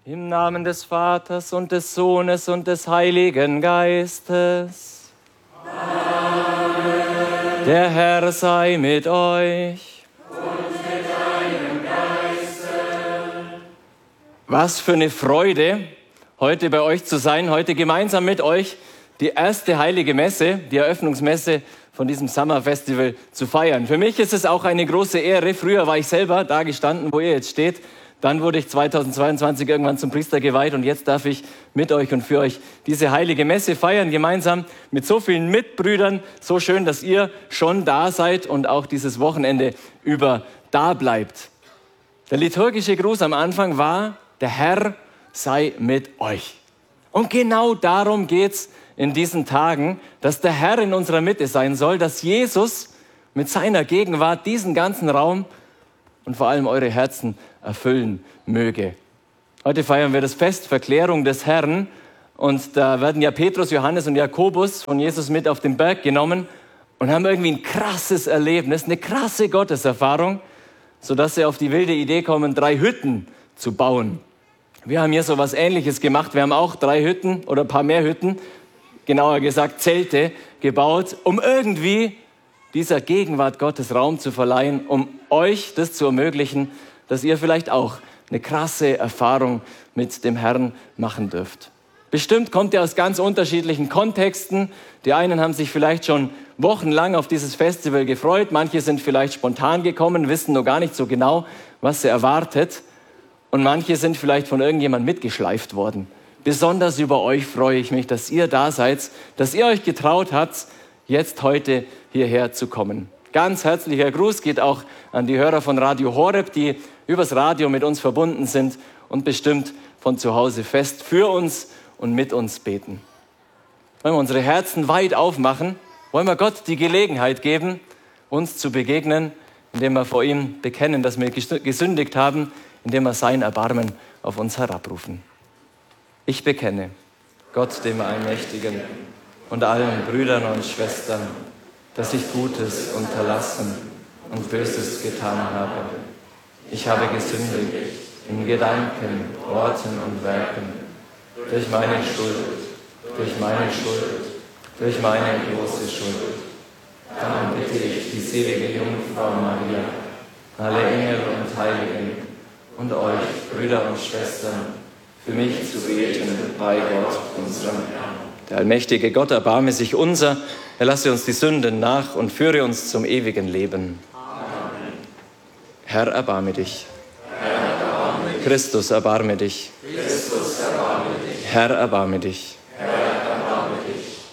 Im Namen des Vaters und des Sohnes und des Heiligen Geistes. Amen. Der Herr sei mit euch. Und mit deinem Geiste. Was für eine Freude, heute bei euch zu sein, heute gemeinsam mit euch die erste heilige Messe, die Eröffnungsmesse von diesem Summer Festival zu feiern. Für mich ist es auch eine große Ehre. Früher war ich selber da gestanden, wo ihr jetzt steht. Dann wurde ich 2022 irgendwann zum Priester geweiht und jetzt darf ich mit euch und für euch diese heilige Messe feiern, gemeinsam mit so vielen Mitbrüdern. So schön, dass ihr schon da seid und auch dieses Wochenende über da bleibt. Der liturgische Gruß am Anfang war, der Herr sei mit euch. Und genau darum geht's in diesen Tagen, dass der Herr in unserer Mitte sein soll, dass Jesus mit seiner Gegenwart diesen ganzen Raum und vor allem eure Herzen erfüllen möge. Heute feiern wir das Fest Verklärung des Herrn und da werden ja Petrus, Johannes und Jakobus von Jesus mit auf den Berg genommen und haben irgendwie ein krasses Erlebnis, eine krasse Gotteserfahrung, sodass sie auf die wilde Idee kommen, 3 Hütten zu bauen. Wir haben hier so was Ähnliches gemacht. Wir haben auch 3 Hütten oder ein paar mehr Hütten, genauer gesagt Zelte, gebaut, um irgendwie dieser Gegenwart Gottes Raum zu verleihen, um euch das zu ermöglichen, dass ihr vielleicht auch eine krasse Erfahrung mit dem Herrn machen dürft. Bestimmt kommt ihr aus ganz unterschiedlichen Kontexten. Die einen haben sich vielleicht schon wochenlang auf dieses Festival gefreut. Manche sind vielleicht spontan gekommen, wissen noch gar nicht so genau, was sie erwartet. Und manche sind vielleicht von irgendjemandem mitgeschleift worden. Besonders über euch freue ich mich, dass ihr da seid, dass ihr euch getraut habt, jetzt heute hierher zu kommen. Ganz herzlicher Gruß geht auch an die Hörer von Radio Horeb, die übers Radio mit uns verbunden sind und bestimmt von zu Hause fest für uns und mit uns beten. Wollen wir unsere Herzen weit aufmachen? Wollen wir Gott die Gelegenheit geben, uns zu begegnen, indem wir vor ihm bekennen, dass wir gesündigt haben, indem wir sein Erbarmen auf uns herabrufen. Ich bekenne Gott, dem Allmächtigen, und allen Brüdern und Schwestern, dass ich Gutes unterlassen und Böses getan habe. Ich habe gesündigt in Gedanken, Worten und Werken, durch meine Schuld, durch meine große Schuld. Darum bitte ich die selige Jungfrau Maria, alle Engel und Heiligen und euch, Brüder und Schwestern, für mich zu beten bei Gott, unserem Herrn. Der allmächtige Gott erbarme sich unser, er lasse uns die Sünden nach und führe uns zum ewigen Leben. Amen. Herr, erbarme dich. Herr, erbarme dich. Christus, erbarme dich. Christus, erbarme dich. Herr, erbarme dich.